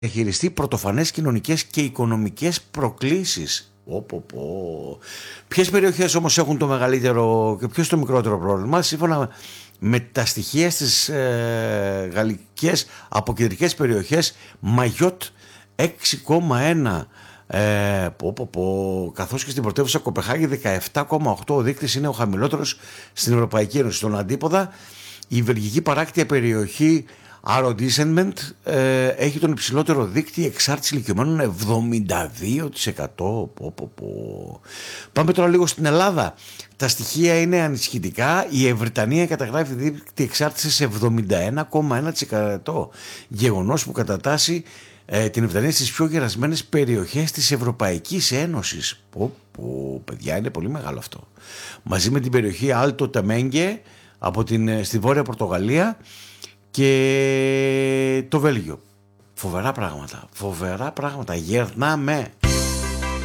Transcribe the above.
διαχειριστεί πρωτοφανές κοινωνικές και οικονομικές προκλήσεις. Ποιες περιοχές όμως έχουν το μεγαλύτερο και ποιος το μικρότερο πρόβλημα? Σύμφωνα με τα στοιχεία στις γαλλικές αποκεντρικές περιοχές, Μαγιότ 6,1, καθώς και στην πρωτεύουσα Κοπεχάγη 17,8. Ο δείκτης είναι ο χαμηλότερος στην Ευρωπαϊκή Ένωση. Στον αντίποδα, η βελγική παράκτια περιοχή Arrondissement έχει τον υψηλότερο δείκτη εξάρτηση ηλικιωμένων, 72%. Πάμε τώρα λίγο στην Ελλάδα. Τα στοιχεία είναι ανησυχητικά. Η Βρετανία καταγράφει δείκτη εξάρτηση σε 71,1%. Γεγονός που κατατάσσει την Βρετανία στις πιο γερασμένες περιοχές της Ευρωπαϊκής Ένωσης. Παιδιά, είναι πολύ μεγάλο αυτό. Μαζί με την περιοχή Άλτο Ταμέγκε στη Βόρεια Πορτογαλία και το Βέλγιο. Φοβερά πράγματα. Γερνάμε.